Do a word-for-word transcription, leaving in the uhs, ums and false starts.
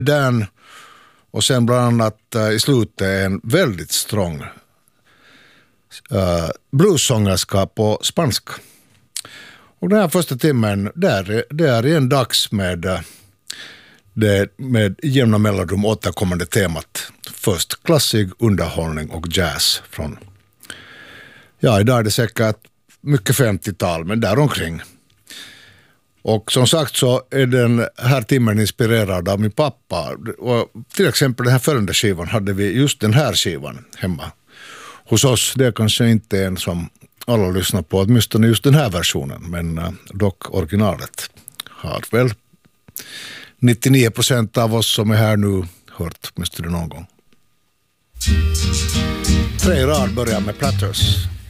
Dan och sen bland annat uh, i slutet en väldigt strong uh, bluessångerska på spanska. Och den här första timmen, där, det är en dags med, uh, det, med jämna mellanrum återkommande temat. Först klassik, underhållning och jazz från, ja, idag är det säkert mycket femtiotal, men däromkring. Och som sagt så är den här timmen inspirerad av min pappa. Och till exempel den här följande skivan hade vi just den här skivan hemma hos oss. Det är kanske inte en som alla lyssnar på, åtminstone just den här versionen. Men uh, dock originalet har väl nittionio procent av oss som är här nu hört åtminstone någon gång. Tre rad börjar med Platters.